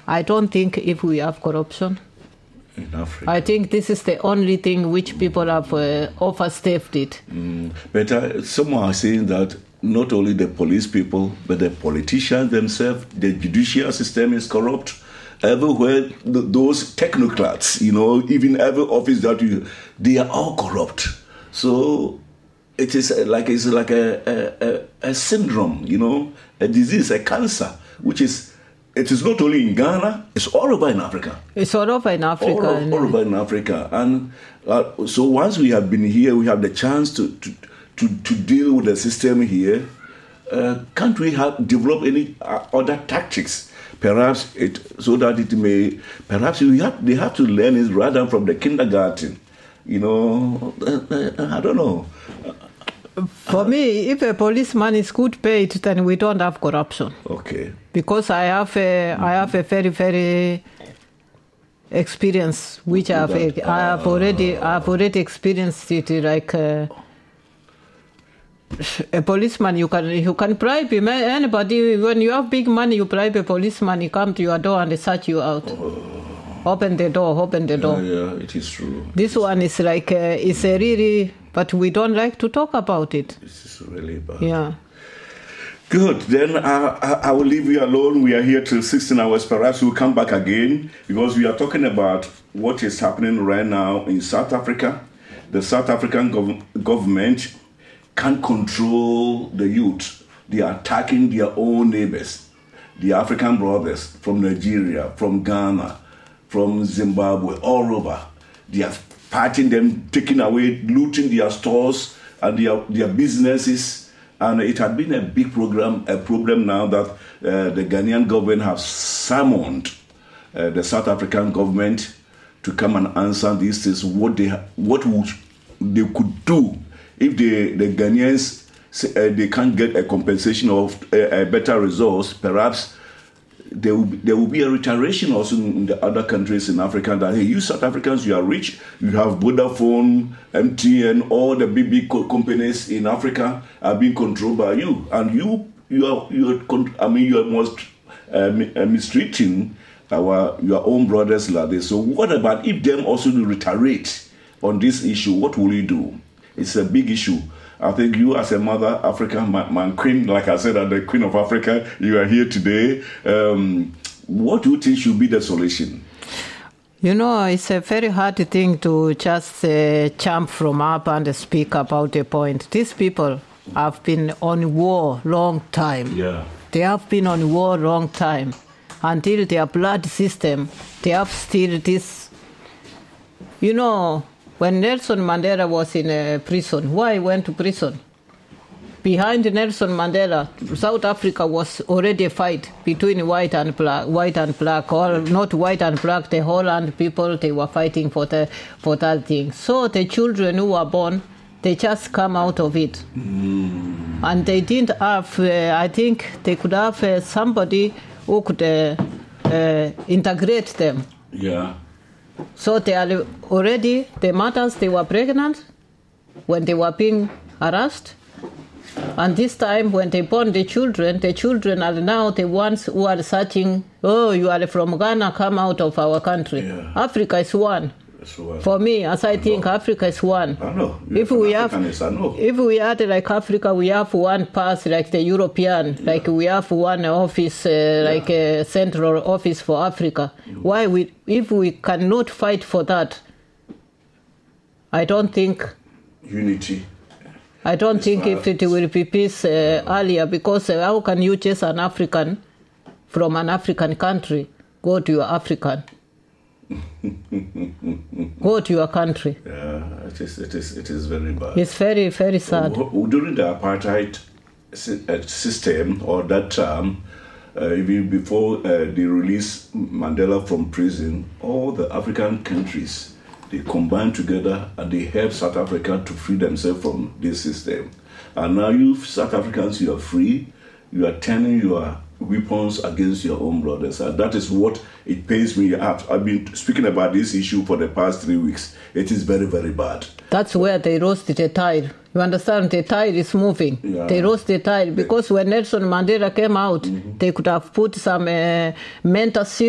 I don't think if we have corruption in Africa. I think this is the only thing which people have overstepped it. But some are saying that not only the police people, but the politicians themselves, the judicial system is corrupt. Everywhere, those technocrats, even every office that they are all corrupt. So it is like a syndrome, a disease, a cancer, it is not only in Ghana, it's all over in Africa. It's all over in Africa. All over in Africa. And so once we have been here, we have the chance to deal with the system here. Can't we develop any other tactics? Perhaps they have to learn it rather from the kindergarten. I don't know. For me, if a policeman is good paid, then we don't have corruption. Okay. Because I have a very, very experience, which I've already experienced it. Like a policeman, you can bribe him. Anybody, when you have big money, you bribe a policeman. He come to your door and they search you out. Open the door. Yeah, it is true. This one is like it's a really. But we don't like to talk about it. This is really bad. Yeah. Good. Then I will leave you alone. We are here till 16 hours. Perhaps we'll come back again because we are talking about what is happening right now in South Africa. The South African government can't control the youth. They are attacking their own neighbors, the African brothers from Nigeria, from Ghana, from Zimbabwe, all over. They are fighting them, taking away, looting their stores and their businesses. And it had been a big problem now that the Ghanaian government have summoned the South African government to come and answer these things, what they could do if the Ghanaians they can't get a compensation of a better results. Perhaps there will be a reiteration also in the other countries in Africa that, hey, you South Africans, you are rich, you have Vodafone, MTN, all the big companies in Africa are being controlled by you, and you are most mistreating your own brothers like this. So what about if them also to reiterate on this issue? What will you do? It's a big issue. I think you, as a mother Africa, my queen, like I said, the queen of Africa, you are here today. What do you think should be the solution? It's a very hard thing to just jump from up and speak about a point. These people have been on war long time. Yeah. They have been on war long time. Until their blood system, they have still this. When Nelson Mandela was in prison, why he went to prison? Behind Nelson Mandela, South Africa was already a fight between white and black, or not white and black, the Holland people, they were fighting for that thing. So the children who were born, they just come out of it. And they didn't have, I think they could have somebody who could integrate them. Yeah. So they are already, the mothers, they were pregnant when they were being harassed. And this time when they born the children are now the ones who are searching, oh, you are from Ghana, come out of our country. Yeah. Africa is one. For me, as I think, Africa is one. I know. If we had like Africa, we have one pass like the European, like we have one office, like a central office for Africa. Why if we cannot fight for that, I don't think unity. I don't think if it will be peace earlier, because how can you chase an African from an African country? Go to your African. Go to your country. Yeah, it is very bad. It's very, very sad. During the apartheid system, or that term, even before they released Mandela from prison, all the African countries, they combined together and they helped South Africa to free themselves from this system. And now you South Africans, you are free. You are turning your weapons against your own brothers. And that is what it pains me. I've been speaking about this issue for the past 3 weeks. It is very, very bad. That's where they roasted the tide. You understand? The tide is moving. Yeah. They roast the tide because when Nelson Mandela came out, they could have put some mentorship